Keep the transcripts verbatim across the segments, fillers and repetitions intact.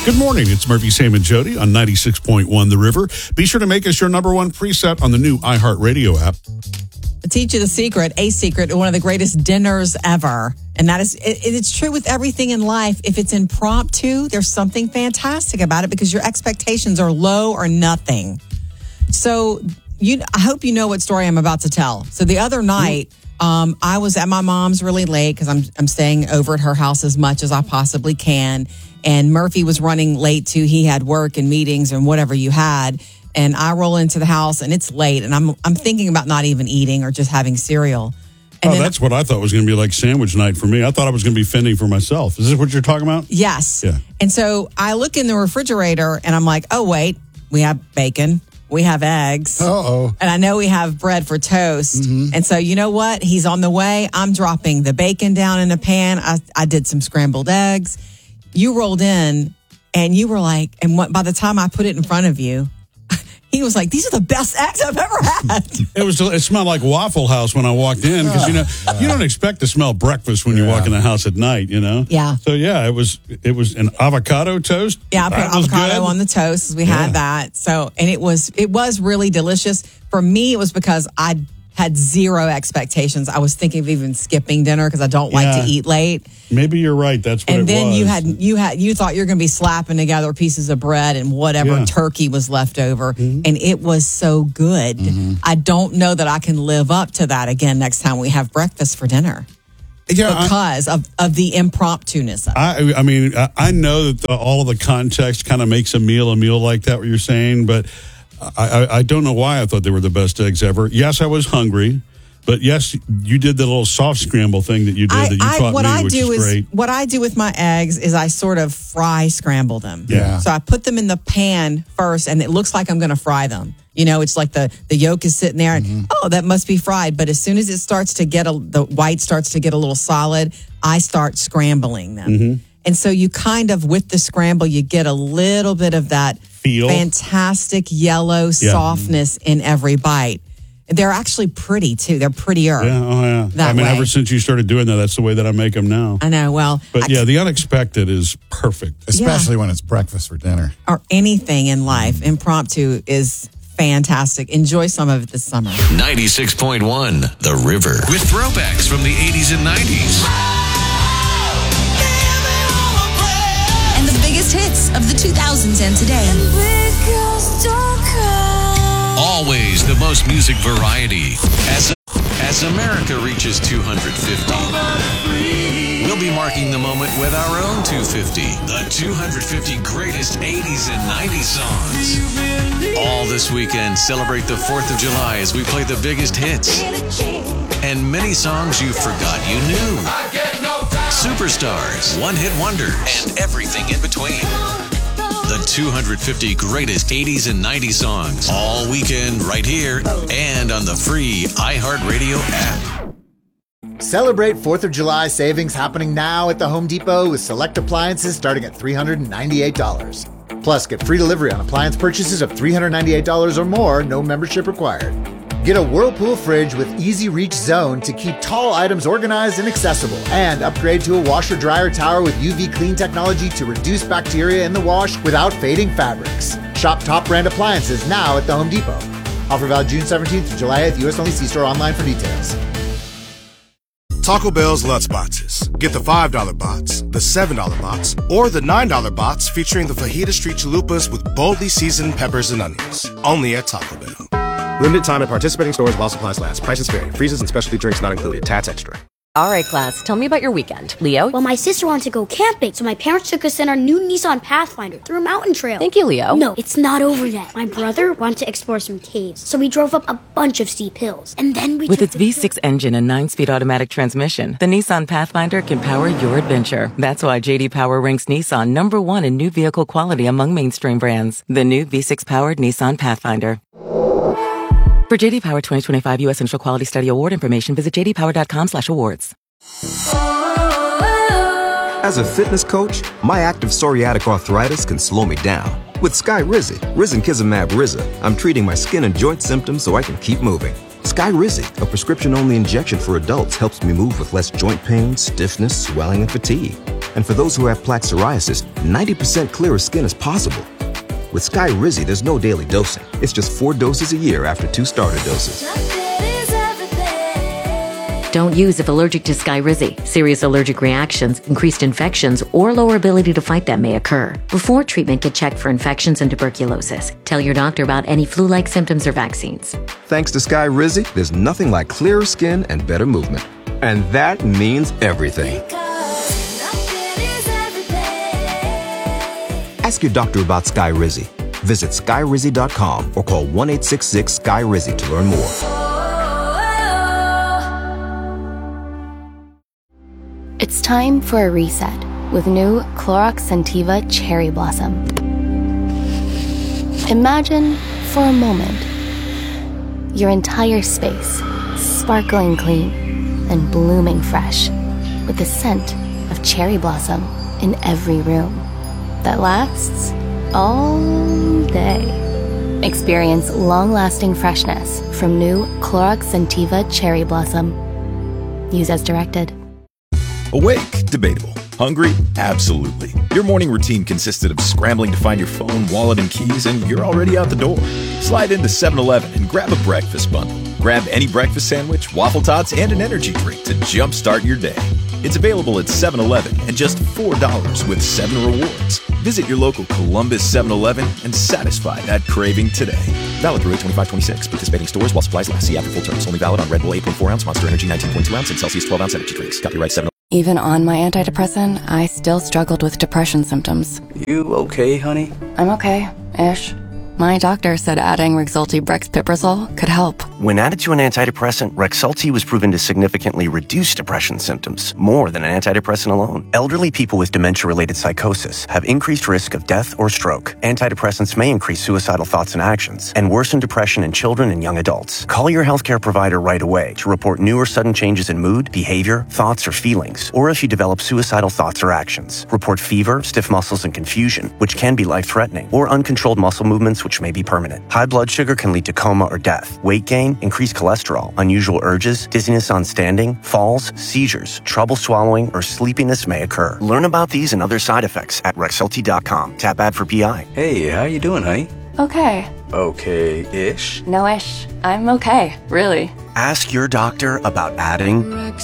Good morning. It's Murphy, Sam, and Jody on ninety-six point one The River. Be sure to make us your number one preset on the new iHeartRadio app. I'll teach you the secret, a secret, one of the greatest dinners ever. And that is, it, it's true with everything in life. If it's impromptu, there's something fantastic about it because your expectations are low or nothing. So you, I hope you know what story I'm about to tell. So the other night, um, I was at my mom's really late because I'm I'm staying over at her house as much as I possibly can. And Murphy was running late too. He had work and meetings and whatever you had. And I roll into the house and it's late. And I'm I'm thinking about not even eating or just having cereal. And oh, then, that's what I thought was going to be like sandwich night for me. I thought I was going to be fending for myself. Is this what you're talking about? Yes. Yeah. And so I look in the refrigerator and I'm like, oh, wait, we have bacon. We have eggs. Uh-oh. And I know we have bread for toast. Mm-hmm. And so you know what? He's on the way. I'm dropping the bacon down in a pan. I, I did some scrambled eggs. You rolled in and you were like, and what, by the time I put it in front of you, he was like, these are the best eggs I've ever had. It was. It smelled like Waffle House when I walked in because you know you don't expect to smell breakfast when you Yeah. walk in the house at night. You know. Yeah. So yeah, it was. It was an avocado toast. Yeah, I put That was avocado good. on the toast. We Yeah. had that. So, and it was it was really delicious. For me, it was because I had zero expectations. I was thinking of even skipping dinner because I don't like Yeah. to eat late. Maybe you're right. That's what And it then was. you had you had you thought you were going to be slapping together pieces of bread and whatever Yeah. turkey was left over, Mm-hmm. and it was so good. I don't know that I can live up to that again next time we have breakfast for dinner yeah. I- because of, of the impromptu-ness of it. I, I mean, I, I know that the, all of the context kind of makes a meal a meal like that, what you're saying, but I, I, I don't know why I thought they were the best eggs ever. Yes, I was hungry, but yes, you did the little soft scramble thing that you did I, that you I, taught what me, I which do is is great. what I do with my eggs is I sort of fry scramble them. Yeah. So I put them in the pan first, and it looks like I'm going to fry them. You know, it's like the, the yolk is sitting there, and Mm-hmm. oh, that must be fried. But as soon as it starts to get a, the white starts to get a little solid, I start scrambling them. Mm-hmm. And so you kind of with the scramble, you get a little bit of that Feel. fantastic yellow softness in every bite. They're actually pretty too. They're prettier. Yeah, oh yeah. That I mean, way. ever since you started doing that, that's the way that I make them now. I know. Well, But I- yeah, the unexpected is perfect. Especially when it's breakfast for dinner. or anything in life, impromptu is fantastic. Enjoy some of it this summer. ninety-six point one The River. With throwbacks from the eighties and nineties. And the biggest hits of the two thousands and today. Always the most music variety. As, as America reaches two hundred fifty, we'll be marking the moment with our own two fifty. The two hundred fifty greatest eighties and nineties songs. All this weekend, celebrate the fourth of July as we play the biggest hits. And many songs you forgot you knew. Superstars, one-hit wonders, and everything in between. The two hundred fifty greatest eighties and nineties songs. All weekend right here and on the free iHeartRadio app. Celebrate fourth of July savings happening now at the Home Depot with select appliances starting at three hundred ninety-eight dollars. Plus, get free delivery on appliance purchases of three hundred ninety-eight dollars or more, no membership required. Get a Whirlpool fridge with Easy Reach Zone to keep tall items organized and accessible. And upgrade to a washer-dryer tower with U V clean technology to reduce bacteria in the wash without fading fabrics. Shop top brand appliances now at the Home Depot. Offer valid June seventeenth through July eighth. U S only. See store online for details. Taco Bell's Lutz Boxes. Get the five dollar box, the seven dollar box, or the nine dollar box featuring the Fajita Street Chalupas with boldly seasoned peppers and onions. Only at Taco Bell. Limited time at participating stores while supplies last. Prices vary. Freezes and specialty drinks not included. Tats Extra. All right, class. Tell me about your weekend. Leo? Well, my sister wanted to go camping, so my parents took us in our new Nissan Pathfinder through a mountain trail. Thank you, Leo. No, it's not over yet. My brother wanted to explore some caves, so we drove up a bunch of steep hills. And then we With took its the- V six engine and nine-speed automatic transmission, the Nissan Pathfinder can power your adventure. That's why J D Power ranks Nissan number one in new vehicle quality among mainstream brands. The new V six-powered Nissan Pathfinder. For J D Power twenty twenty-five U S Initial Quality Study Award information, visit j d power dot com slash awards. As a fitness coach, my active psoriatic arthritis can slow me down. With Skyrizi, Risankizumab Riza, I'm treating my skin and joint symptoms so I can keep moving. Skyrizi, a prescription-only injection for adults, helps me move with less joint pain, stiffness, swelling, and fatigue. And for those who have plaque psoriasis, ninety percent clearer skin is possible. With Skyrizi, there's no daily dosing. It's just four doses a year after two starter doses. Don't use if allergic to Skyrizi. Serious allergic reactions, increased infections, or lower ability to fight them may occur. Before treatment, get checked for infections and tuberculosis. Tell your doctor about any flu-like symptoms or vaccines. Thanks to Skyrizi, there's nothing like clearer skin and better movement. And that means everything. Ask your doctor about Skyrizi. Visit skyrizi dot com or call one eight six six Sky Rizi to learn more. It's time for a reset with new Clorox Scentiva Cherry Blossom. Imagine, for a moment, your entire space sparkling clean and blooming fresh with the scent of cherry blossom in every room that lasts all day. Experience long-lasting freshness from new Clorox Scentiva Cherry Blossom. Use as directed. Awake? Debatable. Hungry? Absolutely. Your morning routine consisted of scrambling to find your phone, wallet, and keys, and you're already out the door. Slide into seven eleven and grab a breakfast bundle. Grab any breakfast sandwich, waffle tots, and an energy drink to jumpstart your day. It's available at seven eleven and just four dollars with seven rewards. Visit your local Columbus seven eleven and satisfy that craving today. Valid through eight twenty-five twenty-six. Participating stores while supplies last. See after full terms. Only valid on Red Bull eight point four ounce, Monster Energy nineteen point two ounce, and Celsius twelve ounce energy drinks. Copyright seven. Even on my antidepressant, I still struggled with depression symptoms. You okay, honey? I'm okay-ish. My doctor said adding Rexulti Brexpiprazole could help. When added to an antidepressant, Rexulti was proven to significantly reduce depression symptoms, more than an antidepressant alone. Elderly people with dementia-related psychosis have increased risk of death or stroke. Antidepressants may increase suicidal thoughts and actions, and worsen depression in children and young adults. Call your healthcare provider right away to report new or sudden changes in mood, behavior, thoughts, or feelings, or if you develop suicidal thoughts or actions. Report fever, stiff muscles, and confusion, which can be life-threatening, or uncontrolled muscle movements, which may be permanent. High blood sugar can lead to coma or death. Weight gain, increased cholesterol, unusual urges, dizziness on standing, falls, seizures, trouble swallowing, or sleepiness may occur. Learn about these and other side effects at Rexulti dot com. Tap ad for P I. Hey, how you doing, honey? Okay. Okay-ish? No-ish. I'm okay, really. Ask your doctor about adding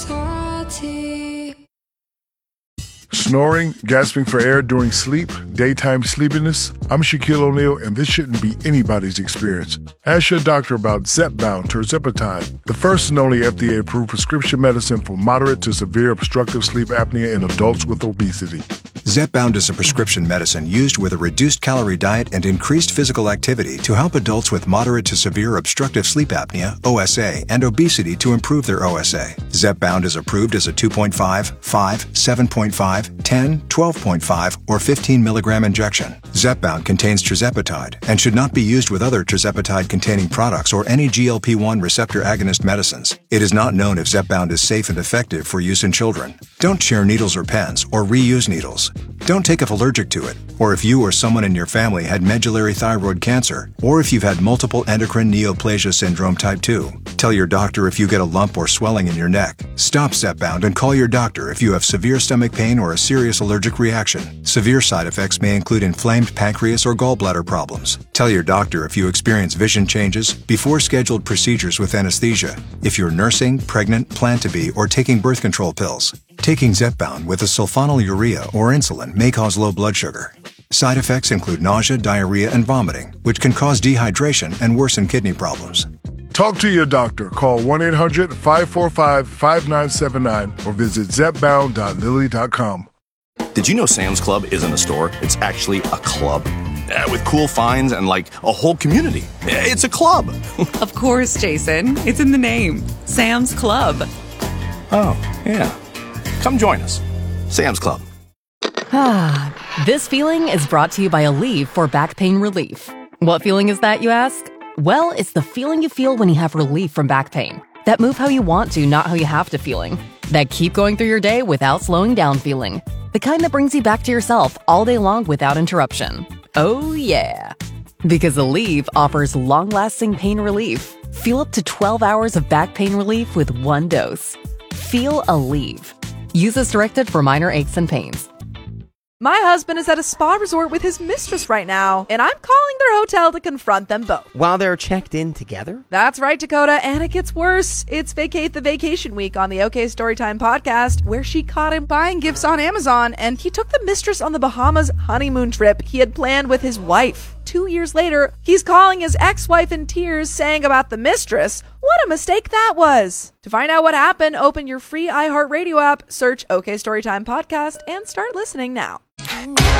Snoring, gasping for air during sleep, daytime sleepiness. I'm Shaquille O'Neal, and this shouldn't be anybody's experience. Ask your doctor about Zepbound Tirzepatide, the first and only F D A-approved prescription medicine for moderate to severe obstructive sleep apnea in adults with obesity. Zepbound is a prescription medicine used with a reduced calorie diet and increased physical activity to help adults with moderate to severe obstructive sleep apnea, O S A, and obesity to improve their O S A. Zepbound is approved as a two point five, five, seven point five, ten, twelve point five, or fifteen milligram injection. Zepbound contains tirzepatide and should not be used with other tirzepatide-containing products or any G L P one receptor agonist medicines. It is not known if Zepbound is safe and effective for use in children. Don't share needles or pens or reuse needles. Don't take if allergic to it, or if you or someone in your family had medullary thyroid cancer, or if you've had multiple endocrine neoplasia syndrome type two. Tell your doctor if you get a lump or swelling in your neck. Stop Zepbound and call your doctor if you have severe stomach pain or a serious allergic reaction. Severe side effects may include inflamed pancreas or gallbladder problems. Tell your doctor if you experience vision changes before scheduled procedures with anesthesia, if you're nursing, pregnant, plan to be, or taking birth control pills. Taking Zepbound with a sulfonylurea or insulin may cause low blood sugar. Side effects include nausea, diarrhea, and vomiting, which can cause dehydration and worsen kidney problems. Talk to your doctor. Call one eight hundred, five four five, five nine seven nine or visit zepbound dot lilly dot com. Did you know Sam's Club isn't a store? It's actually a club. Uh, with cool finds and like a whole community. It's a club. Of course, Jason. It's in the name. Sam's Club. Oh, yeah. Come join us. Sam's Club. Ah, this feeling is brought to you by Aleve for back pain relief. What feeling is that, you ask? Well, it's the feeling you feel when you have relief from back pain. That move how you want to, not how you have to feeling. That keep going through your day without slowing down feeling. The kind that brings you back to yourself all day long without interruption. Oh yeah. Because Aleve offers long-lasting pain relief. Feel up to twelve hours of back pain relief with one dose. Feel Aleve. Use as directed for minor aches and pains. My husband is at a spa resort with his mistress right now, and I'm calling their hotel to confront them both. While they're checked in together? That's right, Dakota, and it gets worse. It's Vacate the Vacation Week on the OK Storytime podcast, where she caught him buying gifts on Amazon, and he took the mistress on the Bahamas honeymoon trip he had planned with his wife. Two years later, he's calling his ex-wife in tears, saying about the mistress, what a mistake that was. To find out what happened, open your free iHeartRadio app, search OK Storytime podcast, and start listening now.